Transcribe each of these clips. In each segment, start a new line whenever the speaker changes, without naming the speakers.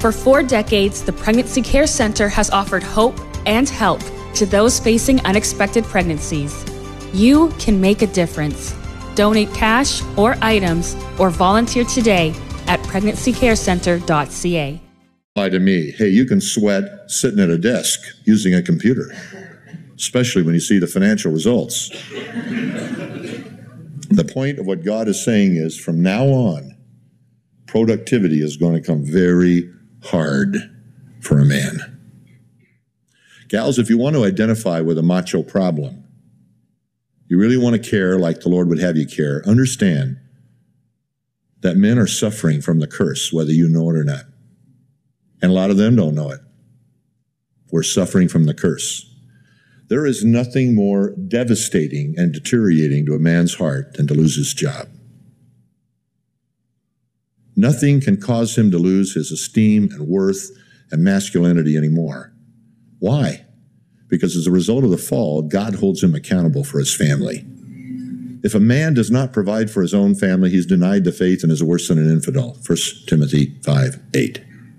For 4 decades, the Pregnancy Care Center has offered hope and help to those facing unexpected pregnancies. You can make a difference. Donate cash or items or volunteer today at pregnancycarecenter.ca.
To me, hey, you can sweat sitting at a desk using a computer, especially when you see the financial results. The point of what God is saying is, from now on, productivity is going to come very hard for a man. Gals, if you want to identify with a macho problem, you really want to care like the Lord would have you care, understand that men are suffering from the curse, whether you know it or not. And a lot of them don't know it. We're suffering from the curse. There is nothing more devastating and deteriorating to a man's heart than to lose his job. Nothing can cause him to lose his esteem and worth and masculinity anymore. Why? Because as a result of the fall, God holds him accountable for his family. If a man does not provide for his own family, he's denied the faith and is worse than an infidel. 1 Timothy 5:8.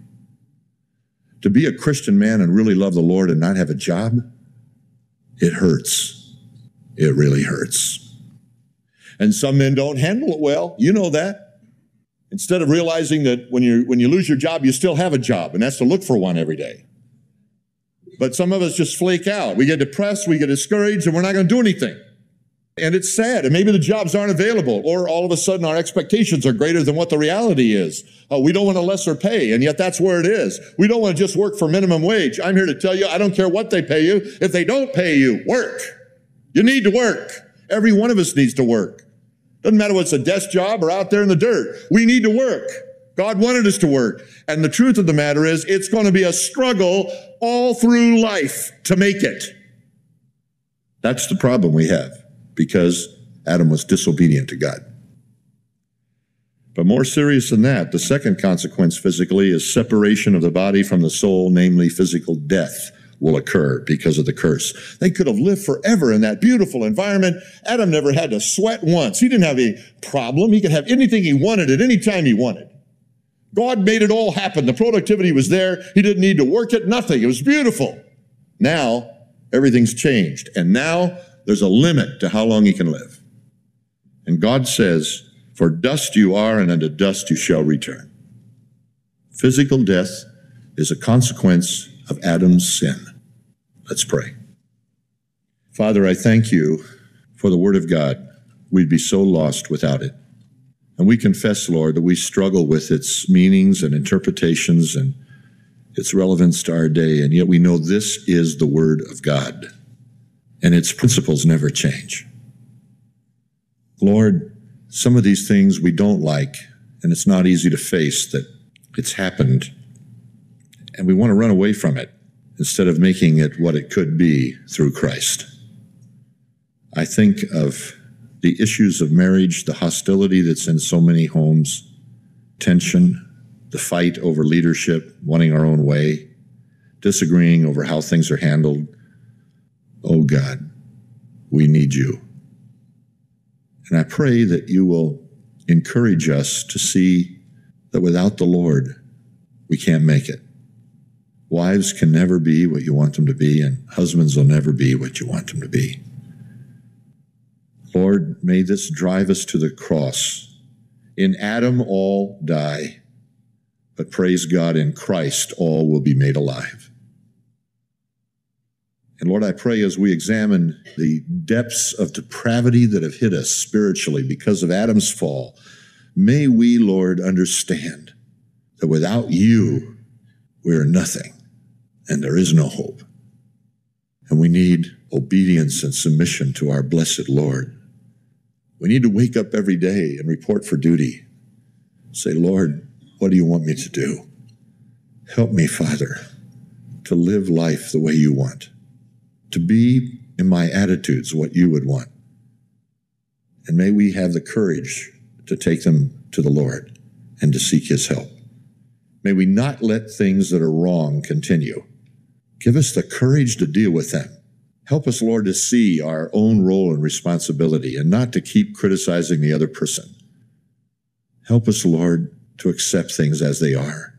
To be a Christian man and really love the Lord and not have a job, it hurts. It really hurts. And some men don't handle it well. You know that. Instead of realizing that when you lose your job, you still have a job, and that's to look for one every day. But some of us just flake out. We get depressed, we get discouraged, and we're not going to do anything. And it's sad. And maybe the jobs aren't available, or all of a sudden our expectations are greater than what the reality is. We don't want a lesser pay, and yet that's where it is. We don't want to just work for minimum wage. I'm here to tell you, I don't care what they pay you. If they don't pay you, work. You need to work. Every one of us needs to work. Doesn't matter whether it's a desk job or out there in the dirt. We need to work. God wanted us to work. And the truth of the matter is, it's going to be a struggle all through life to make it. That's the problem we have, because Adam was disobedient to God. But more serious than that, the second consequence physically is separation of the body from the soul, namely physical death will occur because of the curse. They could have lived forever in that beautiful environment. Adam never had to sweat once. He didn't have a problem. He could have anything he wanted at any time he wanted. God made it all happen. The productivity was there. He didn't need to work it, nothing. It was beautiful. Now, everything's changed. And now there's a limit to how long he can live. And God says, for dust you are, and unto dust you shall return. Physical death is a consequence of Adam's sin. Let's pray. Father, I thank you for the Word of God. We'd be so lost without it. And we confess, Lord, that we struggle with its meanings and interpretations and its relevance to our day, and yet we know this is the Word of God, and its principles never change. Lord, some of these things we don't like, and it's not easy to face that it's happened, and we want to run away from it instead of making it what it could be through Christ. I think of the issues of marriage, the hostility that's in so many homes, tension, the fight over leadership, wanting our own way, disagreeing over how things are handled. Oh God, we need you. And I pray that you will encourage us to see that without the Lord, we can't make it. Wives can never be what you want them to be, and husbands will never be what you want them to be. Lord, may this drive us to the cross. In Adam, all die, but praise God, in Christ, all will be made alive. And Lord, I pray as we examine the depths of depravity that have hit us spiritually because of Adam's fall, may we, Lord, understand that without you, we are nothing, and there is no hope. And we need obedience and submission to our blessed Lord. We need to wake up every day and report for duty. Say, Lord, what do you want me to do? Help me, Father, to live life the way you want, to be in my attitudes what you would want. And may we have the courage to take them to the Lord and to seek his help. May we not let things that are wrong continue. Give us the courage to deal with them. Help us, Lord, to see our own role and responsibility and not to keep criticizing the other person. Help us, Lord, to accept things as they are